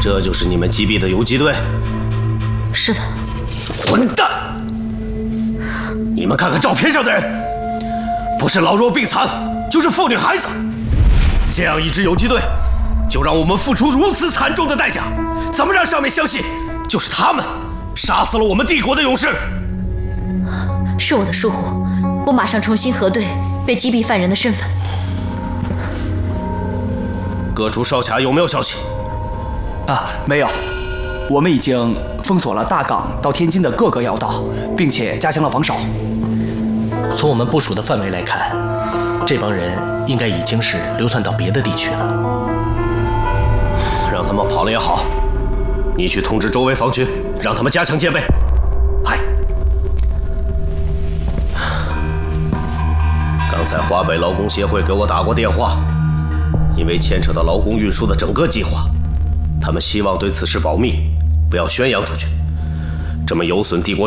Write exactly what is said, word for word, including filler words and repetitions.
这就是你们击毙的游击队？ 是的。 混蛋！你们看看照片上的人，不是老弱病残，就是妇女孩子。这样一支游击队，就让我们付出如此惨重的代价，怎么让上面相信就是他们杀死了我们帝国的勇士？ 是我的疏忽，我马上重新核对被击毙犯人的身份。 各处哨卡有没有消息？ 啊，没有。我们已经封锁了大港到天津的各个要道，并且加强了防守。 从我们部署的范围来看，这帮人应该已经是流窜到别的地区了。 让他们跑了也好，你去通知周围防区，让他们加强戒备。嗨，刚才华北劳工协会给我打过电话，因为牵扯到劳工运输的整个计划，他们希望对此事保密，不要宣扬出去，这么有损帝国